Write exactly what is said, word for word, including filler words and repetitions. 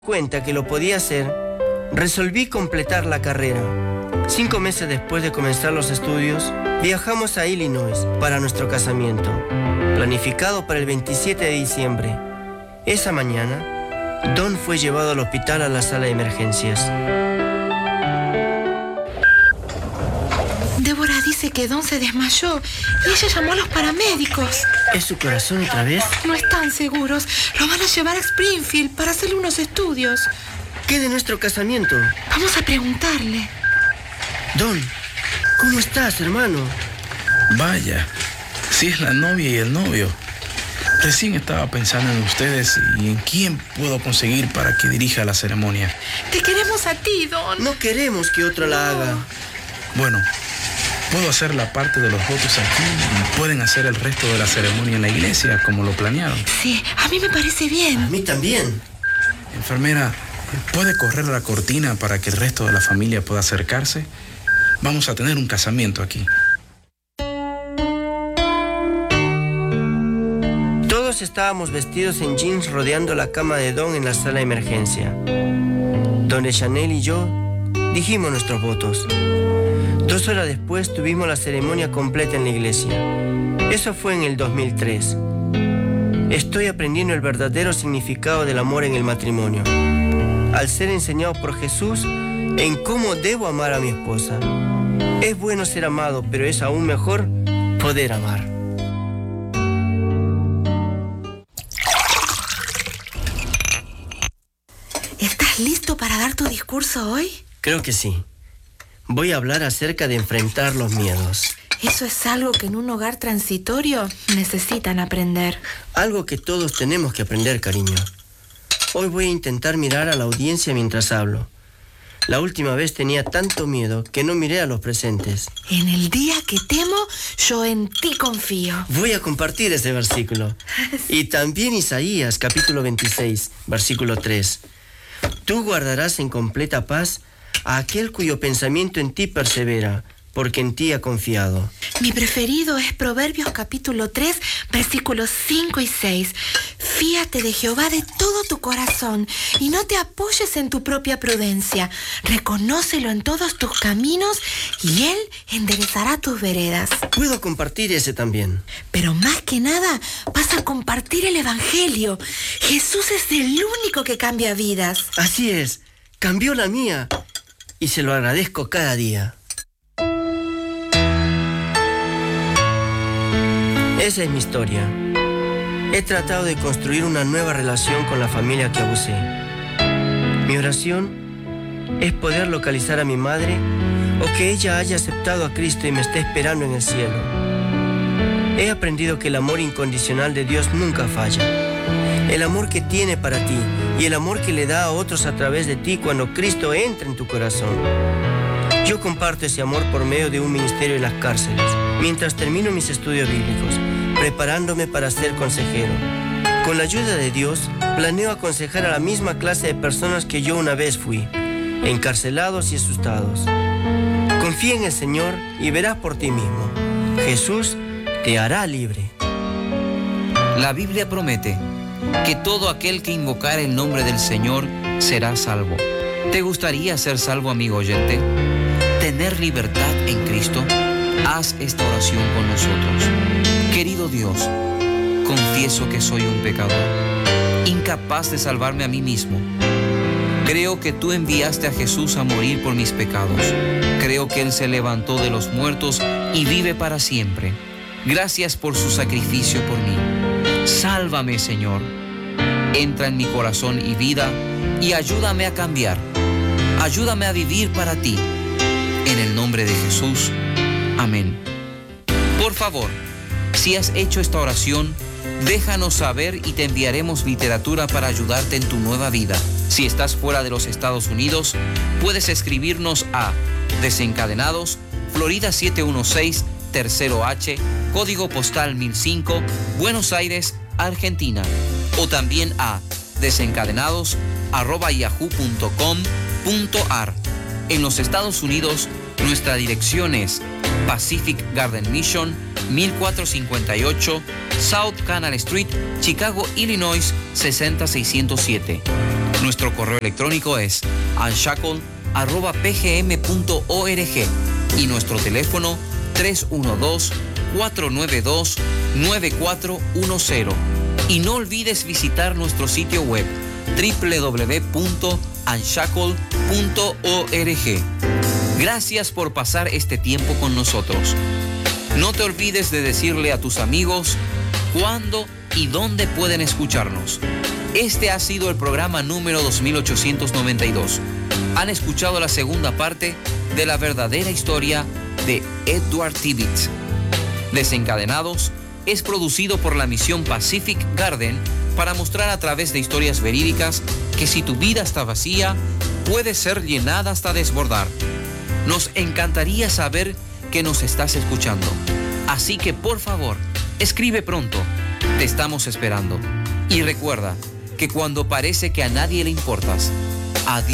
Cuenta que lo podía hacer, resolví completar la carrera. Cinco meses después de comenzar los estudios, viajamos a Illinois para nuestro casamiento, planificado para el veintisiete de diciembre. Esa mañana, Don fue llevado al hospital a la sala de emergencias. Débora dice que Don se desmayó y ella llamó a los paramédicos. ¿Es su corazón otra vez? No están seguros. Lo van a llevar a Springfield para hacerle unos estudios. ¿Qué de nuestro casamiento? Vamos a preguntarle. Don, ¿cómo estás, hermano? Vaya, si es la novia y el novio. Recién estaba pensando en ustedes y en quién puedo conseguir para que dirija la ceremonia. Te queremos a ti, Don. No queremos que otro la haga. Bueno, puedo hacer la parte de los votos aquí y pueden hacer el resto de la ceremonia en la iglesia, como lo planearon. Sí, a mí me parece bien. A mí también. Enfermera, ¿puede correr la cortina para que el resto de la familia pueda acercarse? Vamos a tener un casamiento aquí. Todos estábamos vestidos en jeans rodeando la cama de Don en la sala de emergencia, donde Chanel y yo dijimos nuestros votos. Dos horas después tuvimos la ceremonia completa en la iglesia. Eso fue en el dos mil tres. Estoy aprendiendo el verdadero significado del amor en el matrimonio, al ser enseñado por Jesús en cómo debo amar a mi esposa. Es bueno ser amado, pero es aún mejor poder amar. ¿Estás listo para dar tu discurso hoy? Creo que sí. Voy a hablar acerca de enfrentar los miedos. Eso es algo que en un hogar transitorio necesitan aprender. Algo que todos tenemos que aprender, cariño. Hoy voy a intentar mirar a la audiencia mientras hablo. La última vez tenía tanto miedo que no miré a los presentes. En el día que temo, yo en ti confío. Voy a compartir ese versículo. Y también Isaías, capítulo veintiséis, versículo tres. Tú guardarás en completa paz a aquel cuyo pensamiento en ti persevera, porque en ti ha confiado. Mi preferido es Proverbios capítulo tres, versículos cinco y seis. Fíate de Jehová de todo tu corazón y no te apoyes en tu propia prudencia. Reconócelo en todos tus caminos y Él enderezará tus veredas. Puedo compartir ese también. Pero más que nada, vas a compartir el Evangelio. Jesús es el único que cambia vidas. Así es, cambió la mía y se lo agradezco cada día. Esa es mi historia. He tratado de construir una nueva relación con la familia que abusé. Mi oración es poder localizar a mi madre o que ella haya aceptado a Cristo y me esté esperando en el cielo. He aprendido que el amor incondicional de Dios nunca falla. El amor que tiene para ti y el amor que le da a otros a través de ti cuando Cristo entra en tu corazón. Yo comparto ese amor por medio de un ministerio en las cárceles, mientras termino mis estudios bíblicos, preparándome para ser consejero. Con la ayuda de Dios, planeo aconsejar a la misma clase de personas que yo una vez fui, encarcelados y asustados. Confía en el Señor y verás por ti mismo. Jesús te hará libre. La Biblia promete que todo aquel que invocare el nombre del Señor será salvo. ¿Te gustaría ser salvo, amigo oyente? ¿Tener libertad en Cristo? Haz esta oración con nosotros. Querido Dios, confieso que soy un pecador, incapaz de salvarme a mí mismo. Creo que tú enviaste a Jesús a morir por mis pecados. Creo que Él se levantó de los muertos y vive para siempre. Gracias por su sacrificio por mí. Sálvame, Señor. Entra en mi corazón y vida y ayúdame a cambiar. Ayúdame a vivir para ti. En el nombre de Jesús. Amén. Por favor, si has hecho esta oración, déjanos saber y te enviaremos literatura para ayudarte en tu nueva vida. Si estás fuera de los Estados Unidos, puedes escribirnos a Desencadenados, Florida setecientos dieciséis, Tercero H, código postal mil cinco, Buenos Aires, Argentina. O también a desencadenados arroba yahoo punto com punto ar. En los Estados Unidos, nuestra dirección es Pacific Garden Mission, mil cuatrocientos cincuenta y ocho, South Canal Street, Chicago, Illinois, sesenta mil seiscientos siete. Nuestro correo electrónico es unshackle arroba p g m punto org y nuestro teléfono tres uno dos, cuatro nueve dos, nueve cuatro uno cero. Y no olvides visitar nuestro sitio web doble u doble u doble u punto unshackle punto org. Gracias por pasar este tiempo con nosotros. No te olvides de decirle a tus amigos cuándo y dónde pueden escucharnos. Este ha sido el programa número dos mil ochocientos noventa y dos. Han escuchado la segunda parte de la verdadera historia de Edward Tibbits. Desencadenados es producido por la misión Pacific Garden para mostrar a través de historias verídicas que si tu vida está vacía, puede ser llenada hasta desbordar. Nos encantaría saber que nos estás escuchando. Así que por favor, escribe pronto. Te estamos esperando. Y recuerda que cuando parece que a nadie le importas, a Dios